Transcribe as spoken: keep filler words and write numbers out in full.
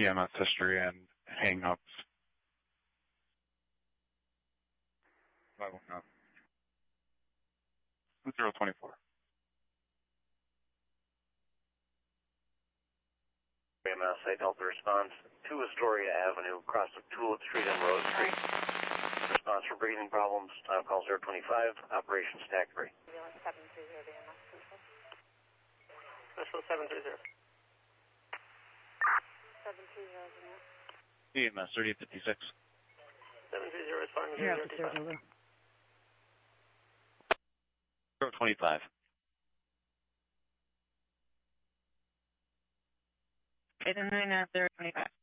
E M S history and hang-ups. zero twenty-four. E M S, I Delta response to Astoria Avenue, across of Tulip Street and Rose Street. Response for breathing problems, time call zero twenty-five, operation stack three. seven three zero, E M S control. Control seven three zero. seven three zero, E M S thirty fifty-six. seven three zero, responding Here, zero officer, zero five. zero twenty-five. Eight and nine, zero twenty-five.